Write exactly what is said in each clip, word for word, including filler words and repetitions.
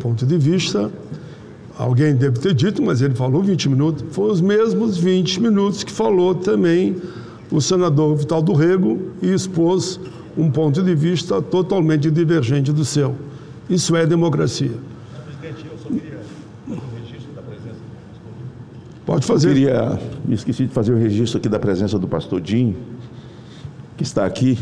ponto de vista. Alguém deve ter dito, mas ele falou vinte minutos. Foram os mesmos vinte minutos que falou também o senador Vital do Rego e expôs um ponto de vista totalmente divergente do seu. Isso é democracia. Presidente, eu só queria fazer o registro da presença do pastor. Pode fazer. Eu queria, me esqueci de fazer o registro aqui da presença do pastor Dinho, que está aqui.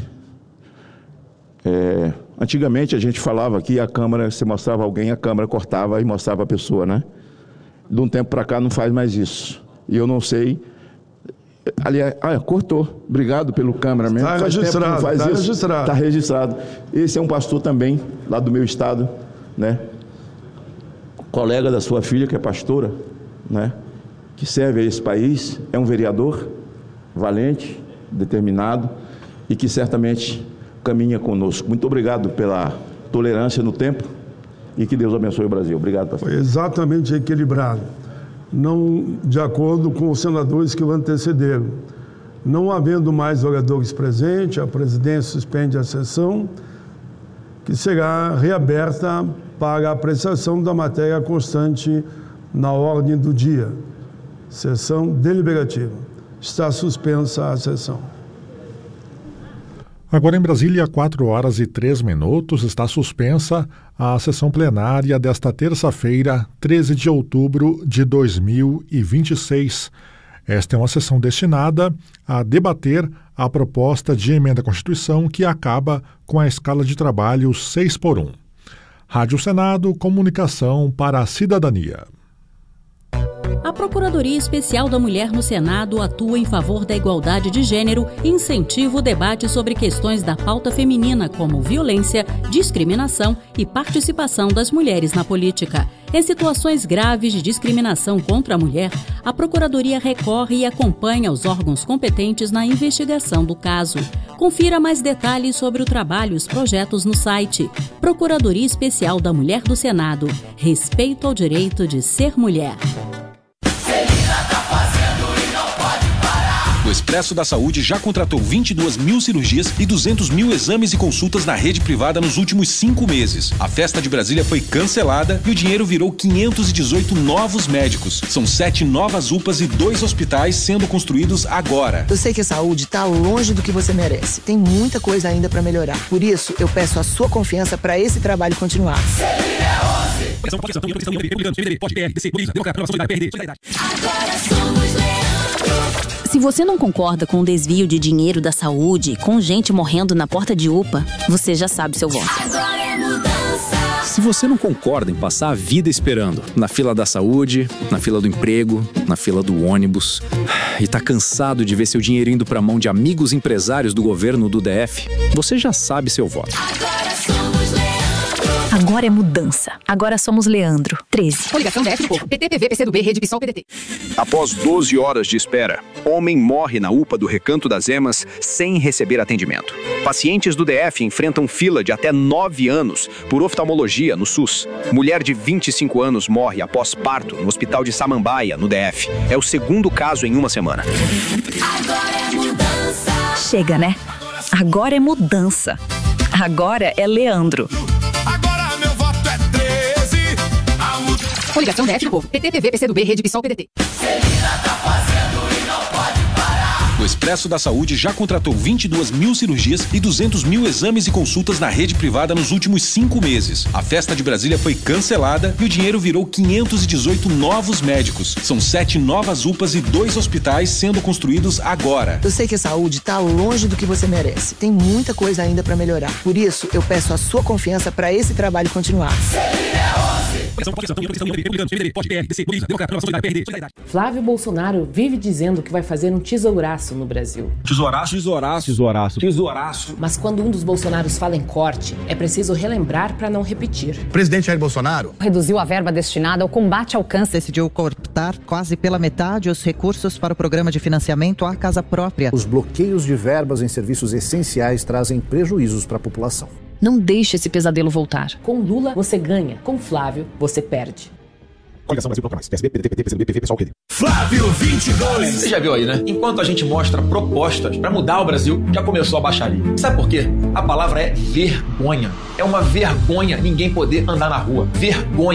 É, antigamente a gente falava aqui, a câmera, você mostrava alguém, a câmera cortava e mostrava a pessoa, né? De um tempo para cá não faz mais isso. E eu não sei... Aliás, ah, cortou. Obrigado pelo câmeraman. Está registrado, faz está isso. registrado. Está registrado. Esse é um pastor também, lá do meu estado, né? Colega da sua filha, que é pastora, né? Que serve a esse país, é um vereador valente, determinado e que certamente caminha conosco. Muito obrigado pela tolerância no tempo e que Deus abençoe o Brasil. Obrigado, pastor. Foi exatamente equilibrado. Não de acordo com os senadores que o antecederam. Não havendo mais vereadores presentes, a presidência suspende a sessão, que será reaberta para a apreciação da matéria constante na ordem do dia. Sessão deliberativa. Está suspensa a sessão. Agora em Brasília, quatro horas e três minutos, está suspensa a sessão plenária desta terça-feira, treze de outubro de dois mil e vinte e seis. Esta é uma sessão destinada a debater a proposta de emenda à Constituição que acaba com a escala de trabalho seis por um. Rádio Senado, comunicação para a cidadania. A Procuradoria Especial da Mulher no Senado atua em favor da igualdade de gênero e incentiva o debate sobre questões da pauta feminina, como violência, discriminação e participação das mulheres na política. Em situações graves de discriminação contra a mulher, a Procuradoria recorre e acompanha os órgãos competentes na investigação do caso. Confira mais detalhes sobre o trabalho e os projetos no site Procuradoria Especial da Mulher do Senado. Respeito ao direito de ser mulher. O Expresso da Saúde já contratou vinte e duas mil cirurgias e duzentos mil exames e consultas na rede privada nos últimos cinco meses. A festa de Brasília foi cancelada e o dinheiro virou quinhentos e dezoito novos médicos. São sete novas U P As e dois hospitais sendo construídos agora. Eu sei que a saúde está longe do que você merece. Tem muita coisa ainda para melhorar. Por isso, eu peço a sua confiança para esse trabalho continuar. Agora somos Leandro. Se você não concorda com o desvio de dinheiro da saúde, com gente morrendo na porta de U P A, você já sabe seu voto. Agora é mudança. Se você não concorda em passar a vida esperando na fila da saúde, na fila do emprego, na fila do ônibus, e tá cansado de ver seu dinheiro indo para a mão de amigos empresários do governo do D F, você já sabe seu voto. Agora somos Leandro. Agora é mudança. Agora somos Leandro. treze. Coligação D F do Povo. P T, P V, P C do B, Rede PSOL, P D T. Após doze horas de espera, homem morre na U P A do Recanto das Emas sem receber atendimento. Pacientes do D F enfrentam fila de até nove anos por oftalmologia no SUS. Mulher de vinte e cinco anos morre após parto no Hospital de Samambaia, no D F. É o segundo caso em uma semana. Agora é mudança. Chega, né? Agora é mudança. Agora é Leandro. Agora meu voto é treze. Coligação D F do Povo. P T, P V, P C do B, Rede PSOL, P D T. Celina tá fazendo e não pode parar. O Expresso da Saúde já contratou vinte e duas mil cirurgias e duzentos mil exames e consultas na rede privada nos últimos cinco meses. A festa de Brasília foi cancelada e o dinheiro virou quinhentos e dezoito novos médicos. São sete novas U P As e dois hospitais sendo construídos agora. Eu sei que a saúde está longe do que você merece. Tem muita coisa ainda para melhorar. Por isso, eu peço a sua confiança para esse trabalho continuar. Flávio Bolsonaro vive dizendo que vai fazer um tesouraço no Brasil. Tesouraço, tesouraço, tesouraço, tesouraço. Mas quando um dos Bolsonaros fala em corte, é preciso relembrar para não repetir. Presidente Jair Bolsonaro reduziu a verba destinada ao combate ao câncer. Decidiu cortar quase pela metade os recursos para o programa de financiamento à casa própria. Os bloqueios de verbas em serviços essenciais trazem prejuízos para a população. Não deixe esse pesadelo voltar. Com Lula, você ganha. Com Flávio, você perde. Coligação Brasil Bloco Mais. P S B, P D T, P T, P C do B, P V, Pessoal, P D. Flávio vinte e dois. Você já viu aí, né? Enquanto a gente mostra propostas para mudar o Brasil, já começou a baixaria. Sabe por quê? A palavra é vergonha. É uma vergonha ninguém poder andar na rua. Vergonha.